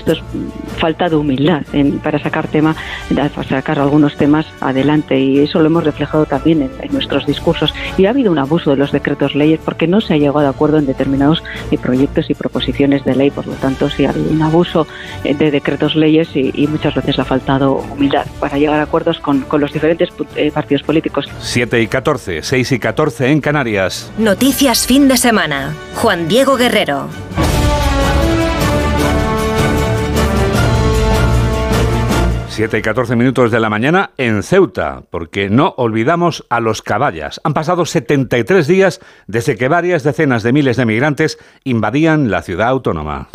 esto es falta de humildad para sacar algunos temas adelante, y eso lo hemos reflejado también en nuestros discursos. Y ha habido un abuso de los decretos leyes porque no se ha llegado a acuerdo en determinados proyectos y proposiciones de ley. Por lo tanto, sí ha habido un abuso de decretos leyes y muchas veces ha faltado humildad para llegar a acuerdos con los diferentes partidos políticos. 7:14, 6:14 en Canarias. Noticias fin de semana. Juan Diego Guerrero. Siete y 14 minutos de la mañana en Ceuta, porque no olvidamos a los caballas. Han pasado 73 días desde que varias decenas de miles de migrantes invadían la ciudad autónoma.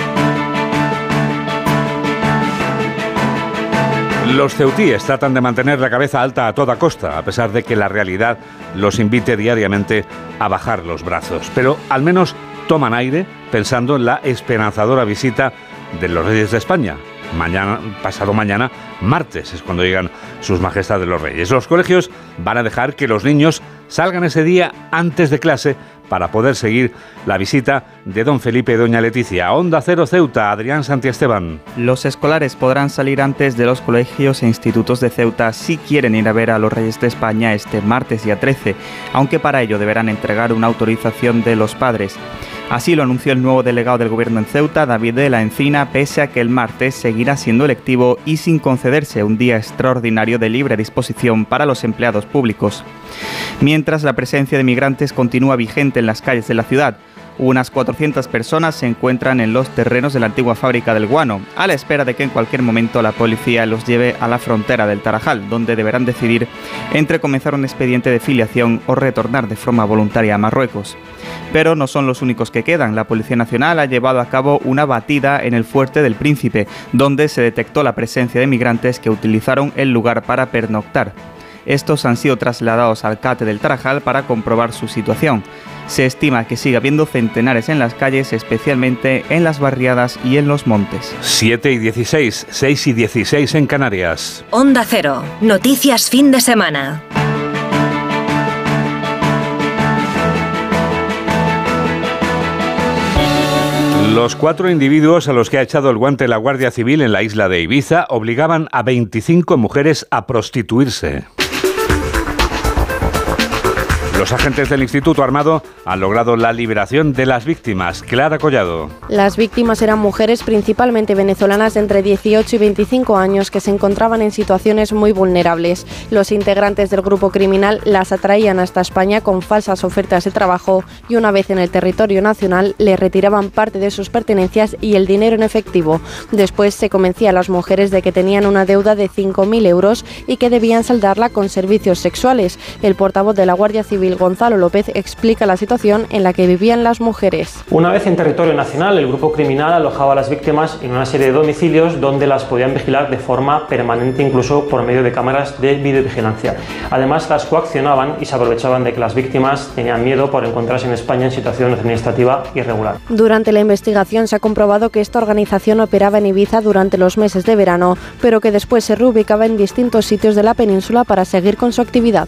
Los ceutíes tratan de mantener la cabeza alta a toda costa, a pesar de que la realidad los invite diariamente a bajar los brazos. Pero al menos toman aire pensando en la esperanzadora visita de los Reyes de España. Pasado mañana, martes, es cuando llegan sus majestades los Reyes. Los colegios van a dejar que los niños salgan ese día antes de clase para poder seguir la visita de don Felipe y doña Leticia. Onda Cero Ceuta, Adrián Santiesteban. Los escolares podrán salir antes de los colegios e institutos de Ceuta si quieren ir a ver a los Reyes de España este martes día 13, aunque para ello deberán entregar una autorización de los padres. Así lo anunció el nuevo delegado del Gobierno en Ceuta, David de la Encina, pese a que el martes seguirá siendo electivo y sin concederse un día extraordinario de libre disposición para los empleados públicos. Mientras, la presencia de migrantes continúa vigente en las calles de la ciudad. Unas 400 personas se encuentran en los terrenos de la antigua fábrica del guano, a la espera de que en cualquier momento la policía los lleve a la frontera del Tarajal, donde deberán decidir entre comenzar un expediente de filiación o retornar de forma voluntaria a Marruecos. Pero no son los únicos que quedan. La Policía Nacional ha llevado a cabo una batida en el Fuerte del Príncipe, donde se detectó la presencia de migrantes que utilizaron el lugar para pernoctar. Estos han sido trasladados al CAT del Tarajal para comprobar su situación. Se estima que sigue habiendo centenares en las calles, especialmente en las barriadas y en los montes. 7:16, 6:16 en Canarias. Onda Cero, noticias fin de semana. Los 4 individuos a los que ha echado el guante la Guardia Civil en la isla de Ibiza obligaban a 25 mujeres a prostituirse. Los agentes del Instituto Armado han logrado la liberación de las víctimas. Clara Collado. Las víctimas eran mujeres principalmente venezolanas de entre 18 y 25 años que se encontraban en situaciones muy vulnerables. Los integrantes del grupo criminal las atraían hasta España con falsas ofertas de trabajo y una vez en el territorio nacional les retiraban parte de sus pertenencias y el dinero en efectivo. Después se convencía a las mujeres de que tenían una deuda de 5.000 euros y que debían saldarla con servicios sexuales. El portavoz de la Guardia Civil, Gonzalo López, explica la situación en la que vivían las mujeres. Una vez en territorio nacional, el grupo criminal alojaba a las víctimas en una serie de domicilios donde las podían vigilar de forma permanente, incluso por medio de cámaras de videovigilancia. Además, las coaccionaban y se aprovechaban de que las víctimas tenían miedo por encontrarse en España en situación administrativa irregular. Durante la investigación se ha comprobado que esta organización operaba en Ibiza durante los meses de verano, pero que después se reubicaba en distintos sitios de la península para seguir con su actividad.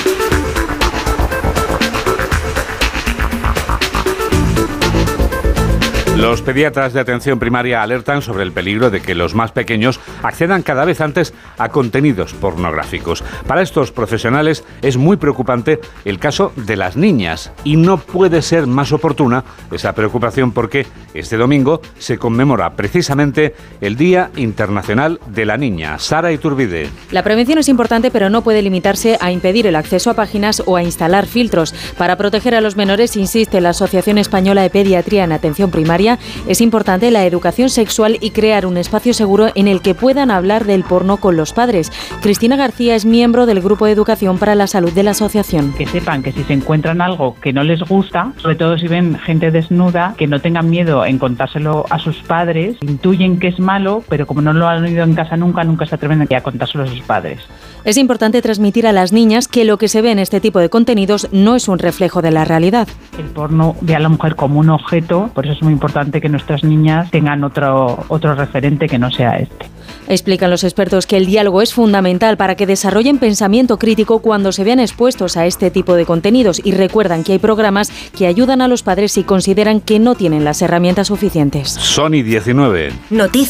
Los pediatras de atención primaria alertan sobre el peligro de que los más pequeños accedan cada vez antes a contenidos pornográficos. Para estos profesionales es muy preocupante el caso de las niñas y no puede ser más oportuna esa preocupación porque este domingo se conmemora precisamente el Día Internacional de la Niña. Sara Iturbide. La prevención es importante, pero no puede limitarse a impedir el acceso a páginas o a instalar filtros. Para proteger a los menores, insiste la Asociación Española de Pediatría en Atención Primaria, es importante la educación sexual y crear un espacio seguro en el que puedan hablar del porno con los padres. Cristina García es miembro del Grupo de Educación para la Salud de la asociación. Que sepan que si se encuentran algo que no les gusta, sobre todo si ven gente desnuda, que no tengan miedo en contárselo a sus padres. Intuyen que es malo, pero como no lo han oído en casa nunca se atreven a contárselo a sus padres. Es importante transmitir a las niñas que lo que se ve en este tipo de contenidos no es un reflejo de la realidad. El porno ve a la mujer como un objeto, por eso es muy importante que nuestras niñas tengan otro referente que no sea este. Explican los expertos que el diálogo es fundamental para que desarrollen pensamiento crítico cuando se vean expuestos a este tipo de contenidos y recuerdan que hay programas que ayudan a los padres si consideran que no tienen las herramientas suficientes. Sony 19. Noticias.